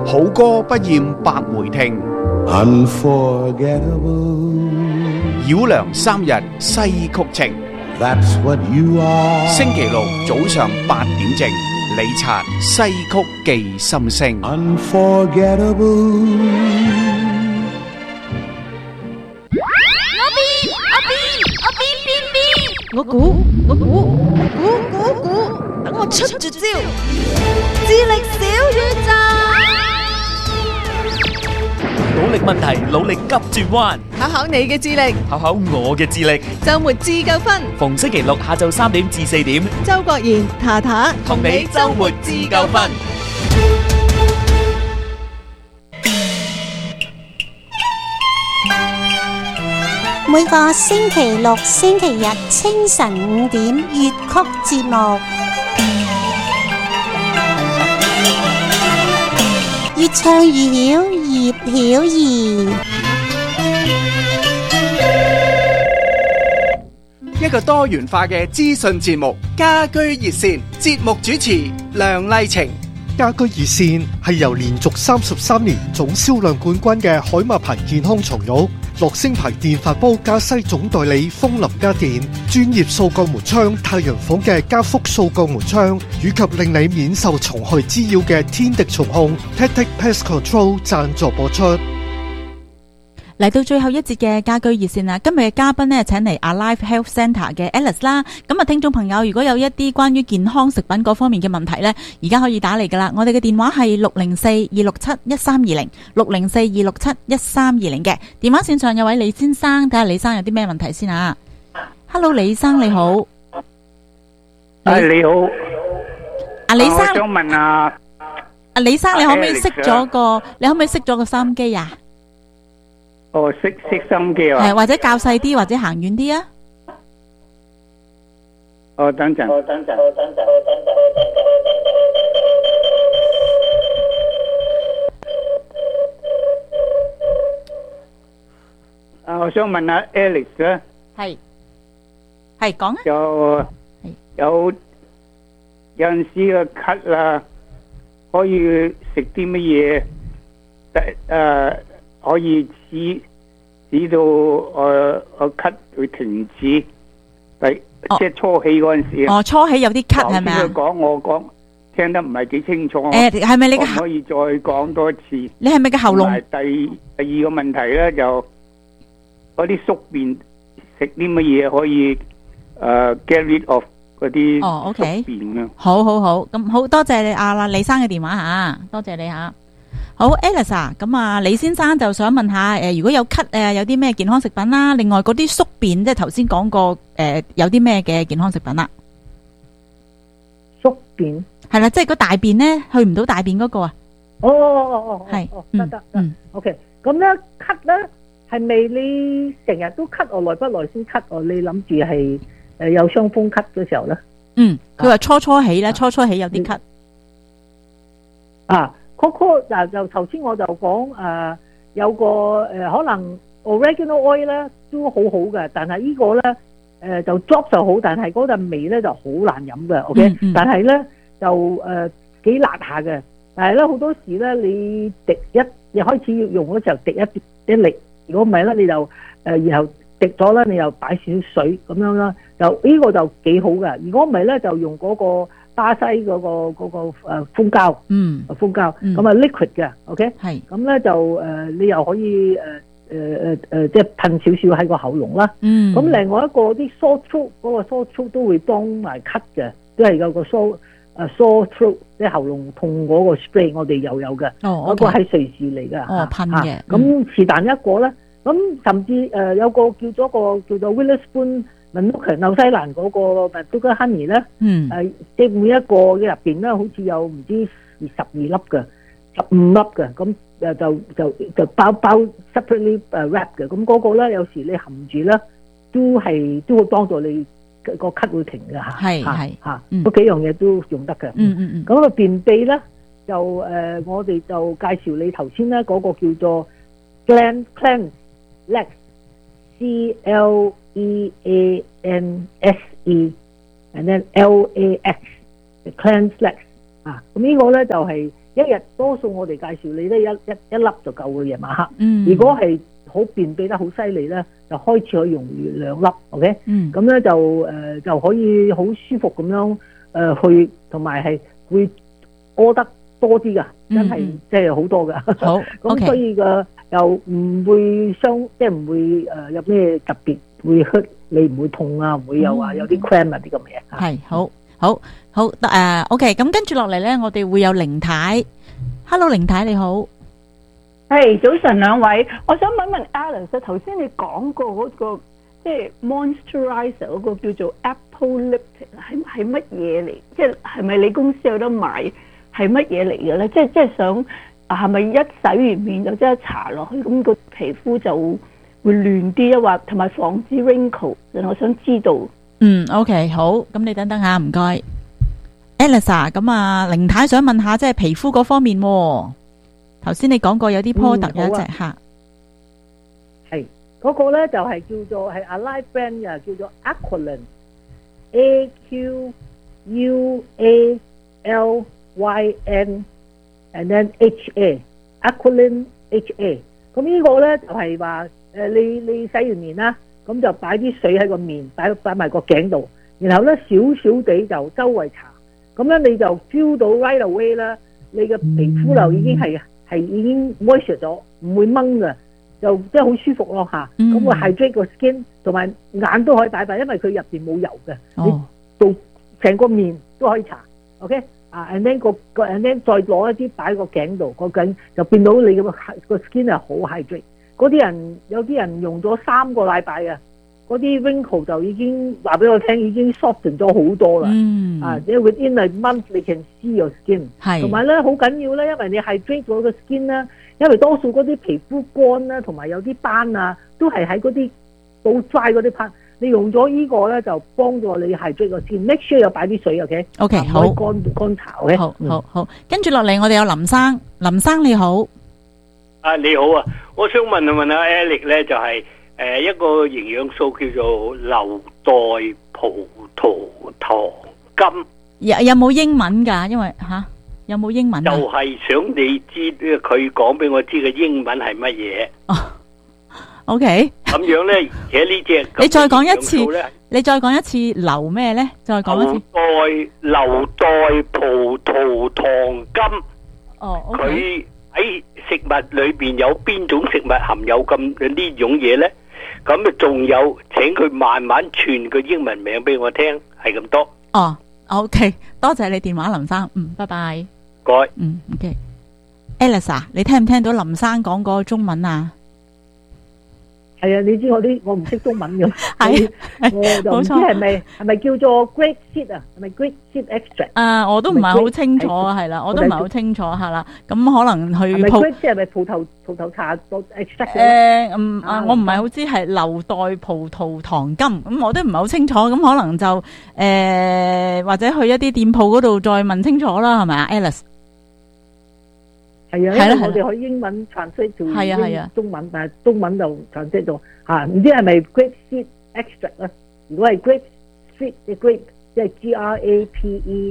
好歌不厭百回聽， Unforgettable. 繞梁三日西曲情。 That's what you are. 星期六早上8點正，李察西曲記心聲。 Unforgettable. 我估，等我出絕招，智力小宇宙， 努力問題，努力急轉彎， 考你嘅智力， 考我嘅智力。 周末自救分， 逢星期六下晝3點至4點， 周國賢、塔塔同你周末自救分。 每個星期六、星期日清晨5點粵曲節目，越唱越曉，葉曉儀。 一個多元化嘅資訊節目，家居熱線，節目主持梁麗晴。 家居熱線係由連續33年總銷量冠軍嘅海馬牌健康床褥、樂聲牌電飯煲加西總代理風林家電、專業掃鋼門窗太陽房嘅加福掃鋼門窗，以及令你免受蟲害滋擾嘅天敵蟲控 Tactic Pest Control 贊助播出。 嚟到最後一節嘅家居熱線啦，今日嘅嘉賓呢，請嚟 Alive Health Centre 嘅 Alice 啦。咁啊，聽眾朋友如果有一啲關於健康食品嗰方面嘅問題呢，而家可以打嚟噶啦。我哋嘅電話係604-267-1320 604-267-1320嘅。電話線上有位李先生，睇下李生有啲咩問題先啊。Hello， 李生你好。 你好。 李生， 我想問李生你可唔可以熄咗個？你可唔可以熄咗個收音機啊？ 熄收音機啊！ 係或者較細啲，或者行遠啲啊！ 等陣。我想問下 Alex 咧， 係講啊！ 有陣時嘅咳啦，可以食啲乜嘢？可以指到我咳會停止，即係初起嗰陣時。 初起有啲咳係咪啊？ 佢講我講聽得唔係幾清楚。 係咪你嘅？ 可以再講多一次？ 你係咪嘅喉嚨？ 第二個問題咧，就嗰啲宿便食啲乜嘢可以get rid of 嗰啲宿便啊？ 好，咁好多謝你李生嘅電話吓，多謝你吓。好 Alice 啊，咁啊李先生就想問下如果有咳有啲咩健康食品啦？另外嗰啲宿便即係頭先講過有啲咩嘅健康食品啦？ 宿便係啦，即係個大便咧去唔到大便嗰個啊？係得OK。咁咧咳咧係咪你成日都咳耐不耐先咳？你諗住係有傷風咳嘅時候咧？ 佢話初起咧，初起有啲咳就頭先我就講有個可能 oregano oil 咧都好好嘅，但係呢個咧就 drop 就好，但係嗰陣味咧就好難飲嘅 ，OK，但係咧就幾辣下嘅，但係咧好多時咧你你開始要用嗰時候滴一粒，如果唔係咧你就然後滴咗咧你又擺少少水咁樣啦，就呢個就幾好嘅，如果唔係咧就用嗰個巴西嗰個蜂膠，蜂膠咁啊 liquid 嘅 ，OK， 係咁咧就你又可以即係噴少少喺個喉嚨啦。咁另外一個啲 sore throat 嗰個 sore throat 都會幫埋咳嘅，都係有個 sore throat 即係喉嚨痛嗰個 spray， 我哋又有嘅，嗰個係瑞士嚟嘅， 噴嘅。 咁是但一個咧，咁甚至有個叫做 Witherspoon Manuka 紐西蘭嗰個 Manuka Honey 咧，即係每一個嘅入邊咧，好似有唔知12粒嘅，15粒嘅，咁就包 separately wrap 嘅，咁嗰個咧有時你含住咧，都會幫助你個咳會停嘅嚇，係嗰幾樣嘢都用得嘅。咁個便秘咧就我哋就介紹你頭先咧嗰個叫做 Cleanse Lex CLEANSE and then LAX Cleanse Lex 咁呢個咧就係一一日多數我哋介紹你咧一粒就夠嘅夜晚黑。 嗯， 如果係好便秘得好犀利咧，就開始可以用2粒 ，OK？ 嗯， 咁咧就可以好舒服咁樣去，同埋係會屙得多啲噶，真係即係好多噶。 好， 咁所以嘅又唔會即係唔會有咩特別會 hurt 你，唔會痛啊，唔會有話有啲 cramp 啊啲咁嘅嘢。 係好OK， 咁跟住落嚟咧，我哋會有凌太。Hello， 凌太你好。 係早晨兩位，我想問問 Alice， 頭先你講過嗰個即係 moisturizer 嗰個叫做 Apple Liptic 係乜嘢嚟？即係咪你公司有得買？係乜嘢嚟嘅咧？即係想係咪一洗完面就即刻搽落去，咁個皮膚就會嫩啲啊？或同埋防止 wrinkle， 我想知道。 OK， 好，咁你等等下，唔該 ，Alice， 咁啊，凌太想問下即係皮膚嗰方面。頭先你講過有啲 product 有一隻嚇， 係嗰個咧就係叫做係 Alive brand 嘅，叫做 Aqualin，AQUALYN，and then HA，Aqualin HA。咁呢個咧就係話你洗完面啦，咁就擺啲水喺個面，擺埋個頸度，然後咧少少地就周圍搽，咁樣你就 feel 到 right away 啦，你嘅皮膚就已經係已經 moisture 咗，唔會掹嘅，就即係好舒服咯嚇。咁會 hydrate 個 skin， 同埋眼都可以擺，因為佢入邊冇油嘅，你到成個面都可以搽。OK， and then and then 再攞一啲擺個頸度，個頸就變到你個 skin 係好 hydrate。有啲人用咗3個禮拜啊，嗰啲 wrinkle 就已經話俾我聽，已經 soften 咗好多啦。即係 within a month you can see your skin。係，同埋咧好緊要咧，因為你 hydrate 咗個 skin 咧，因為多數嗰啲皮膚乾啦，同埋有啲斑啊，都係喺嗰啲好 dry 嗰啲斑。你用咗呢個咧，就幫助你 hydrate 個 skin。Make sure 有擺啲水 ，OK？OK， 好，乾炒嘅。 好，跟住落嚟我哋有林生，林生你好。 你好啊，我想問下 Alex 咧，就係一個營養素叫做硫代葡萄糖苷， 有冇英文㗎？因為有冇英文啊？ 就係想你知佢講俾我知嘅英文係乜嘢。 OK， 咁樣咧，而且呢隻你再講一次，硫咩咧？再講一次。 硫代葡萄糖苷。 哦， 佢喺食物裏邊有邊種食物含有咁呢種嘢咧？咁仲有，請佢慢慢串個英文名俾我聽，係咁多。 OK， 多謝你電話，林生。拜拜。 該。 OK。Alice， 你聽唔聽到林生講嗰個中文啊？ 係啊，你知我唔識中文嘅，係我就唔知係咪叫做 grape seed 啊？係咪 grape seed extract？ 我都唔係好清楚，係啦，我都唔係好清楚係啦。咁可能去係咪 grape seed 係咪葡萄茶個 extract？ 我唔係好知係硫代葡萄糖苷，咁我都唔係好清楚。咁可能就或者去一啲店鋪嗰度再問清楚啦，係咪啊 ，Alice？ 係啊，因為我哋可以英文 translate 做中文，但係中文就 translate 到唔知係咪 grape seed extract 咧？如果係 grape seed 嘅 grape， 即係 GRAPE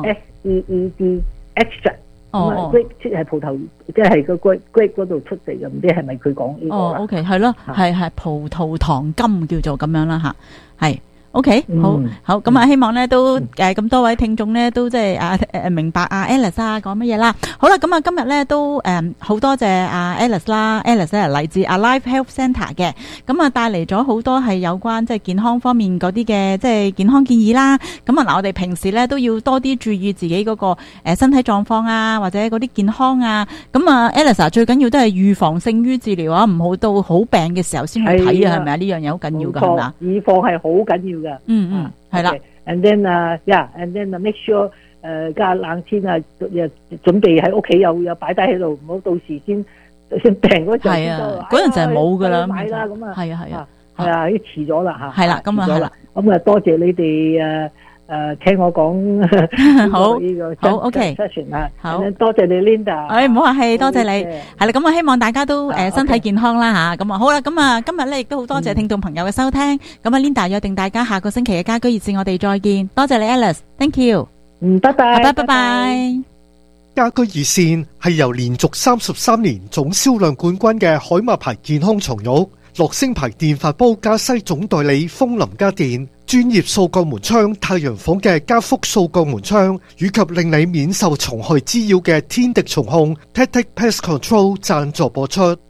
SEED extract， grape seed 係葡萄，即係個 grape 嗰度出嚟嘅，唔知係咪佢講呢個啦 ？OK， 係咯，係葡萄糖苷叫做咁樣啦嚇，係。OK， 好，咁啊，希望咧都咁多位聽眾咧都即係明白Alice 講乜嘢啦。好啦，咁啊今日咧都好多謝Alice 啦 ，Alice 咧嚟自Alive Health Centre 嘅，咁啊帶嚟咗好多係有關即係健康方面嗰啲嘅即係健康建議啦。咁啊嗱，我哋平時咧都要多啲注意自己嗰個身體狀況啊，或者嗰啲健康啊。咁啊 Alice 最緊要都係預防勝於治療啊，唔好到好病嘅時候先去睇啊，係咪啊？呢樣嘢好緊要㗎，係嘛？ 預防係好緊要。 係啦。 And then and then make sure 加冷天啊，準備喺屋企有擺低喺度，唔好到時先病嗰陣。 係啊，嗰陣就係冇㗎啦。 買啦咁啊。 係啊， 已經遲咗啦嚇。 係啦，咁啊係啦。 咁啊多謝你哋聽我講好呢個好 OK， 好多謝你 Linda。 唔好客氣，多謝你。係啦，咁啊希望大家都身體健康啦嚇。咁啊好啦，咁啊今日咧亦都好多謝聽眾朋友嘅收聽。咁啊 Linda 約定大家下個星期嘅家居熱線，我哋再見。多謝你 Alice，Thank you。 拜拜。 拜拜。 家居熱線係由連續33年總銷量冠軍嘅海馬牌健康床褥、樂聲牌電飯煲加西總代理風林家電、專業掃鋼門窗太陽房嘅加福掃鋼門窗，以及令你免受蟲害滋擾嘅天敵蟲控 Tactic Pest Control 贊助播出。